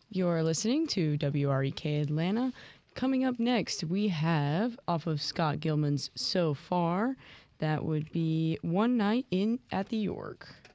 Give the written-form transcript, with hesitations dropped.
You're listening to WREK Atlanta. Coming up next, we have off of Scott Gilman's So Far. That would be One Night in at the York.